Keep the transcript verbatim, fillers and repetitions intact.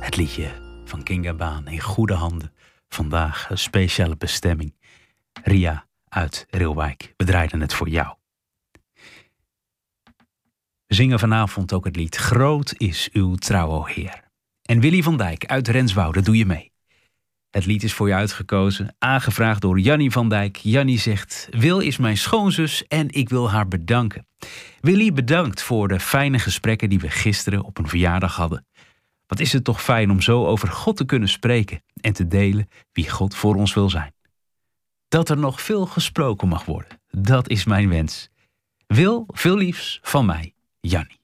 Het liedje van Kinga Baan in goede handen. Vandaag een speciale bestemming. Ria uit Reeuwijk. We draaiden het voor jou. We zingen vanavond ook het lied Groot is uw trouw, o Heer. En Willy van Dijk uit Renswoude, doe je mee. Het lied is voor je uitgekozen, aangevraagd door Jannie van Dijk. Jannie zegt, Wil is mijn schoonzus en ik wil haar bedanken. Willy, bedankt voor de fijne gesprekken die we gisteren op een verjaardag hadden. Wat is het toch fijn om zo over God te kunnen spreken en te delen wie God voor ons wil zijn. Dat er nog veel gesproken mag worden, dat is mijn wens. Wil, veel liefs van mij, Jannie.